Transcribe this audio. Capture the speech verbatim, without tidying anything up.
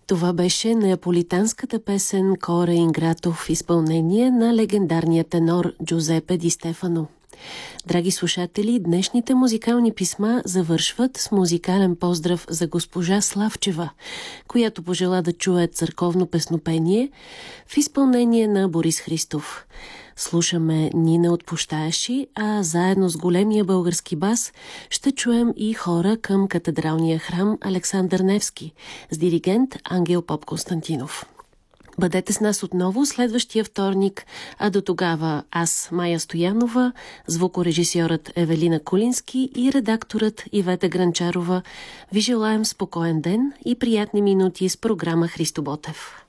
Това беше неаполитанската песен Коре Инграто в изпълнение на легендарния тенор Джузепе Ди Стефано. Драги слушатели, днешните музикални писма завършват с музикален поздрав за госпожа Славчева, която пожела да чуе църковно песнопение в изпълнение на Борис Христов. Слушаме Нина от Пущаяши, а заедно с големия български бас ще чуем и хора към катедралния храм Александър Невски с диригент Ангел Попконстантинов. Бъдете с нас отново следващия вторник, а до тогава аз, Майя Стоянова, звукорежисьорът Евелина Кулински и редакторът Ивета Гранчарова ви желаем спокоен ден и приятни минути с програма Христо Ботев.